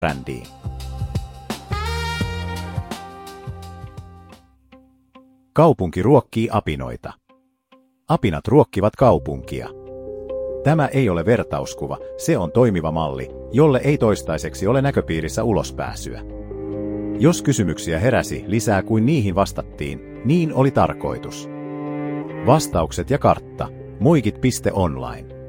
brändiin. Kaupunki ruokkii apinoita. Apinat ruokkivat kaupunkia. Tämä ei ole vertauskuva, se on toimiva malli, jolle ei toistaiseksi ole näköpiirissä ulospääsyä. Jos kysymyksiä heräsi lisää kuin niihin vastattiin, niin oli tarkoitus. Vastaukset ja kartta, muikit.online.